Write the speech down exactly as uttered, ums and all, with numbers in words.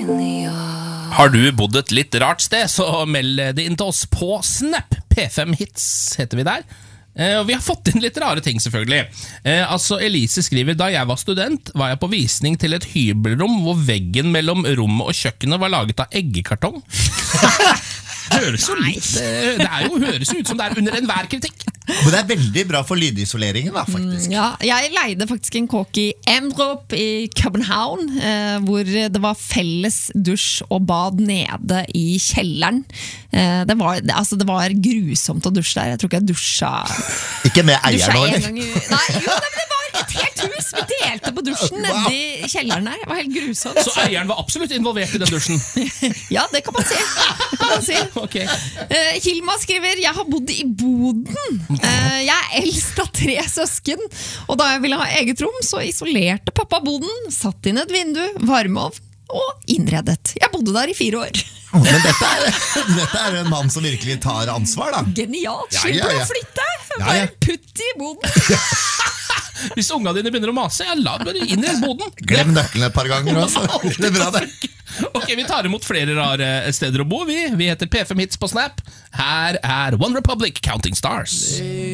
Har du bodd et litt rart sted, så meld det inn til oss på Snap. P fem Hits heter vi der. Eh, og vi har fått inn litt rare ting, selvfølgelig. Eh, altså, Elise skriver: da jeg var student, var jeg på visning til et hybelrom hvor veggen mellom rommet og kjøkkenet var laget av eggekartong. Høres jo litt Det er jo, høres jo ut som det er under enhver kritikk. Men det er veldig bra for lydisoleringen da, faktisk. Mm, ja, jeg leide faktisk en kåk i Emdrup i København, eh, hvor det var felles dusj og bad nede i kjelleren. Eh, det, var, altså, det var grusomt å dusje der. Jeg tror ikke jeg dusja Ikke med eieren nå, eller? Nei, jo, det, det var et helt hus. Vi delte på dusjen wow. nede i kjelleren der. Det var helt grusomt. Så eieren var absolutt involvert i den dusjen? Ja, det kan man si. Det kan man si. Okay. Uh, Hilma skriver: jeg har bodd i boden. Uh, jeg er eldst av tre søsken, og da jeg ville ha eget rom, så isolerte pappa boden, satt inn et vindu, varmeovn og innredet. Jeg bodde der i fire år. Men dette er, dette er en mann som virkelig tar ansvar, da. Genialt. Ja, Slipper ja, ja. å flytte. Ja, Bare ja. putt i boden. Hvis unga dine begynner å mase, ja, la bare inn i boden. Glem nøkkelen et par ganger også. Det er bra det. Ok, vi tar imot flere rare steder å bo. Vi, vi heter P fem Hits på Snap. Her er One Republic, Counting Stars.